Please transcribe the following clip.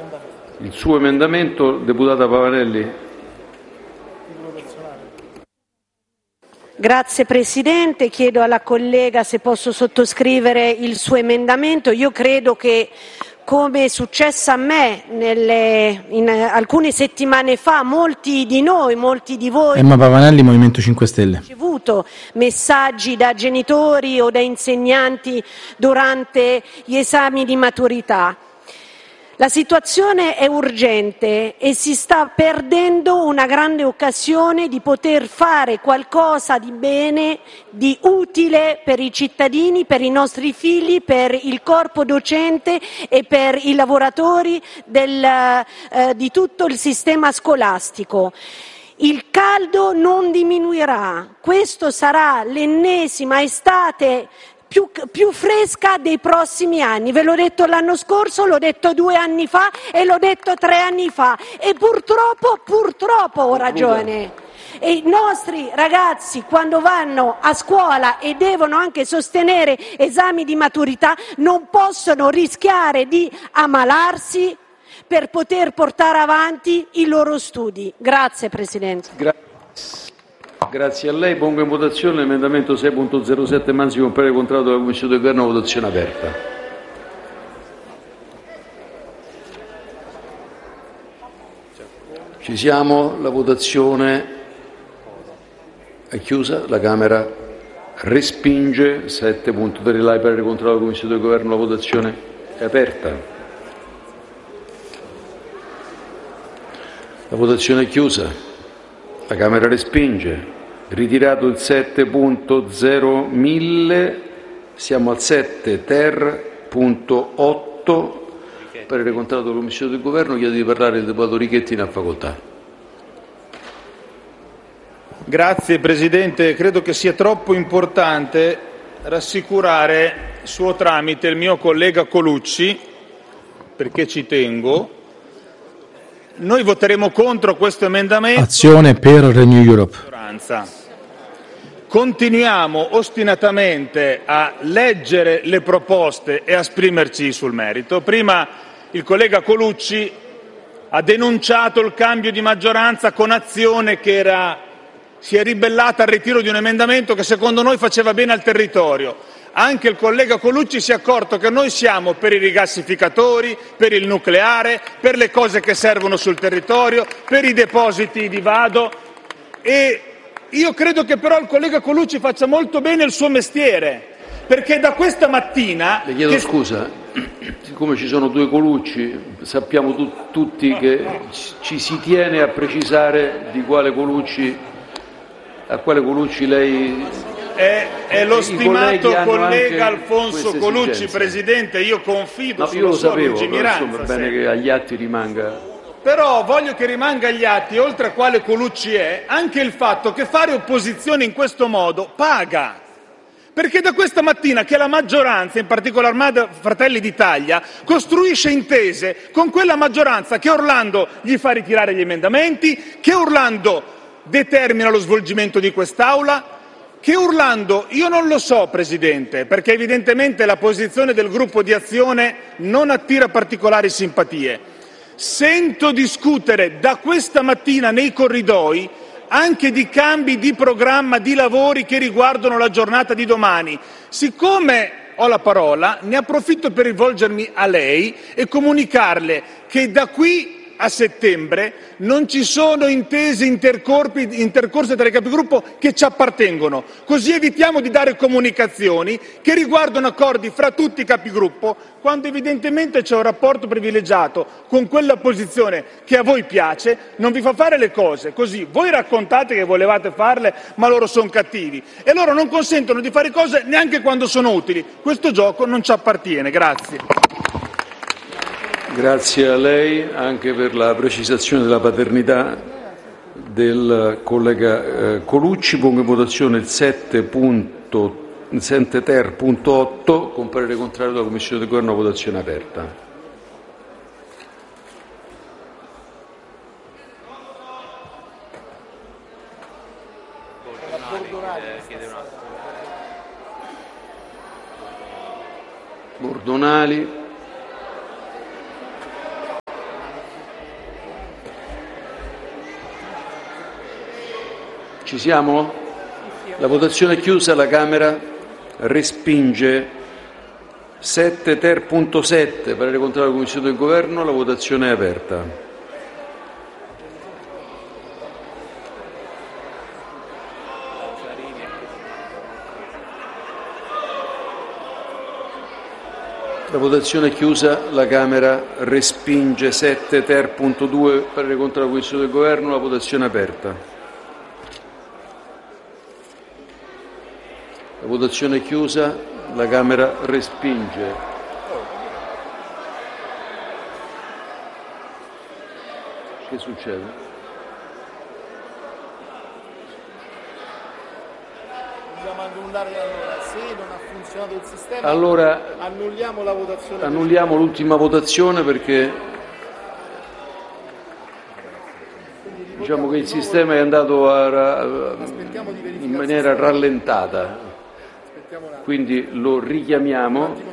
Il suo emendamento, deputata Pavanelli. Grazie Presidente, chiedo alla collega se posso sottoscrivere il suo emendamento. Io credo che, come è successo a me alcune settimane fa, molti di noi, molti di voi Emma Pavanelli, Movimento 5 Stelle. hanno ricevuto messaggi da genitori o da insegnanti durante gli esami di maturità. La situazione è urgente e si sta perdendo una grande occasione di poter fare qualcosa di bene, di utile per i cittadini, per i nostri figli, per il corpo docente e per i lavoratori di tutto il sistema scolastico. Il caldo non diminuirà, questo sarà l'ennesima estate più fresca dei prossimi anni. Ve l'ho detto l'anno scorso, l'ho detto 2 anni fa e l'ho detto 3 anni fa e purtroppo ho ragione. E i nostri ragazzi, quando vanno a scuola e devono anche sostenere esami di maturità, non possono rischiare di ammalarsi per poter portare avanti i loro studi. Grazie Presidente. Grazie a lei. Pongo in votazione l'emendamento 6.07 Manzi con parere contrario della Commissione del Governo. Votazione aperta. Ci siamo, la votazione è chiusa, la Camera respinge. 7.3 Lai parere contrario della Commissione del Governo. La votazione è aperta. La votazione è chiusa. La Camera respinge. Ritirato il 7.0.1000, siamo al 7-ter.8, parere contrario della Commissione del Governo. Chiedo di parlare il deputato Richetti, ne ha facoltà. Grazie Presidente, credo che sia troppo importante rassicurare suo tramite il mio collega Colucci, perché ci tengo. Noi voteremo contro questo emendamento. Azione per Renew Europe. Continuiamo ostinatamente a leggere le proposte e a esprimerci sul merito. Prima il collega Colucci ha denunciato il cambio di maggioranza con Azione che si è ribellata al ritiro di un emendamento che secondo noi faceva bene al territorio. Anche il collega Colucci si è accorto che noi siamo per i rigassificatori, per il nucleare, per le cose che servono sul territorio, per i depositi di vado e io credo che però il collega Colucci faccia molto bene il suo mestiere, perché da questa mattina... Le chiedo scusa, siccome ci sono 2 Colucci, sappiamo tutti che ci si tiene a precisare di quale Colucci, a quale Colucci lei... È lo stimato collega Alfonso Colucci, Presidente, io confido sulla sua lungimiranza. Insomma, è bene che agli atti rimanga... Però voglio che rimanga agli atti, oltre a quale Colucci è, anche il fatto che fare opposizione in questo modo paga. Perché da questa mattina che la maggioranza, in particolar modo Fratelli d'Italia, costruisce intese con quella maggioranza che Orlando gli fa ritirare gli emendamenti, che Orlando determina lo svolgimento di quest'Aula, che Orlando, io non lo so Presidente, perché evidentemente la posizione del gruppo di Azione non attira particolari simpatie. Sento discutere da questa mattina nei corridoi anche di cambi di programma di lavori che riguardano la giornata di domani. Siccome ho la parola, ne approfitto per rivolgermi a lei e comunicarle che da qui a settembre non ci sono intese intercorse tra i capigruppo che ci appartengono, così evitiamo di dare comunicazioni che riguardano accordi fra tutti i capigruppo, quando evidentemente c'è un rapporto privilegiato con quella posizione che a voi piace, non vi fa fare le cose, così voi raccontate che volevate farle ma loro sono cattivi e loro non consentono di fare cose neanche quando sono utili. Questo gioco non ci appartiene. Grazie. Grazie a lei anche per la precisazione della paternità del collega Colucci. Pongo in votazione il 7-ter.8 con parere contrario della Commissione del Governo. Votazione aperta. Bordonali. Ci siamo? La votazione è chiusa, la Camera respinge 7-ter.7, parere contrario della Commissione del Governo, la votazione è aperta. La votazione è chiusa, la Camera respinge 7-ter.2, parere contrario della Commissione del Governo, la votazione è aperta. La votazione è chiusa, la Camera respinge. Che succede? Dobbiamo annullare, se non ha funzionato il sistema, allora annulliamo la votazione. Annulliamo l'ultima votazione perché diciamo che il sistema è andato in maniera rallentata. Quindi lo richiamiamo.